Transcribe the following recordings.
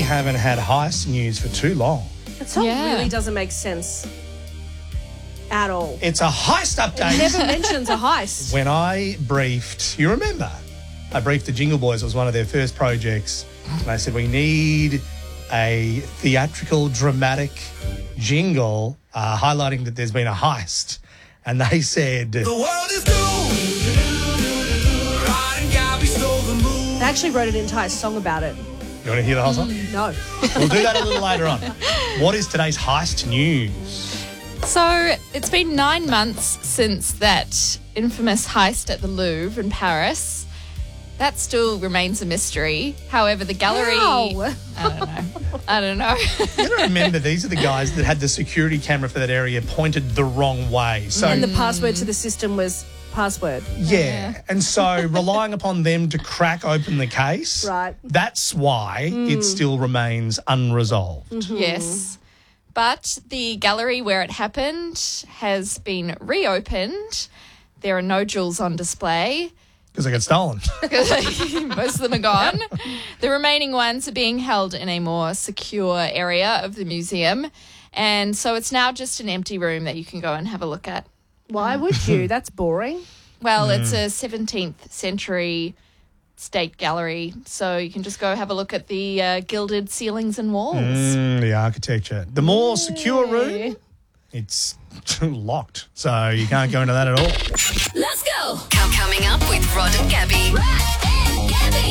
haven't had heist news for too long. That song really doesn't make sense at all. It's a heist update. It never mentions a heist. When I briefed, you remember, I briefed the Jingle Boys. It was one of their first projects. And I said, we need a theatrical, dramatic jingle highlighting that there's been a heist. And they said, the world is doomed. They actually wrote an entire song about it. You want to hear the whole song? No. We'll do that a little later on. What is today's heist news? So it's been 9 months since that infamous heist at the Louvre in Paris. That still remains a mystery. However, the gallery... How? I don't know. You got to remember, these are the guys that had the security camera for that area pointed the wrong way. So And the password to the system was password. yeah. And so relying upon them to crack open the case, Right. that's why it still remains unresolved. Yes. But the gallery where it happened has been reopened. There are no jewels on display. Because they got stolen. Most of them are gone. The remaining ones are being held in a more secure area of the museum. And so it's now just an empty room that you can go and have a look at. Why would you? That's boring. Well, it's a 17th century state gallery, so you can just go have a look at the gilded ceilings and walls. The architecture. The more secure room, it's locked. So you can't go into that at all. Let's go. Coming up with Rod and Gabby. Rod and Gabby.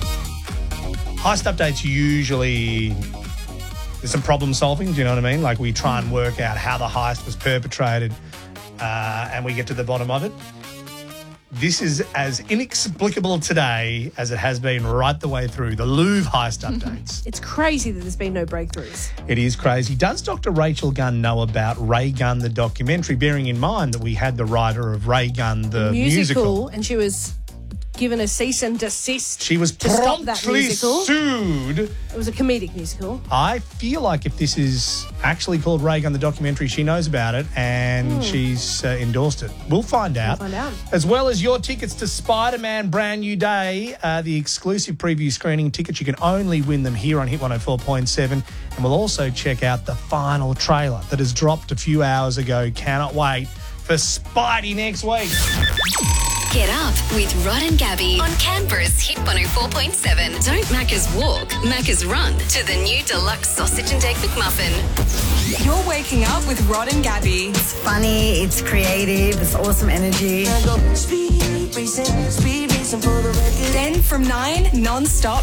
Heist updates usually, there's some problem solving, do you know what I mean? Like we try and work out how the heist was perpetrated and we get to the bottom of it. This is as inexplicable today as it has been right the way through the Louvre heist updates. It's crazy that there's been no breakthroughs. It is crazy. Does Dr. Rachel Gunn know about Ray Gunn, the documentary, bearing in mind that we had the writer of Ray Gunn, the musical? And she was given a cease and desist. She was to stop that promptly musical. sued. It was a comedic musical. I feel like if this is actually called Ray Gunn, the documentary, she knows about it and she's endorsed it. We'll find out. As well as your tickets to Spider-Man Brand New Day, the exclusive preview screening tickets. You can only win them here on Hit 104.7. And we'll also check out the final trailer that has dropped a few hours ago. Cannot wait for Spidey next week. Get up with Rod and Gabby on Canberra's Hit 104.7. Don't Macca's walk, Macca's run to the new deluxe sausage and egg McMuffin. You're waking up with Rod and Gabby. It's funny, it's creative, it's awesome energy. Then from 9, non-stop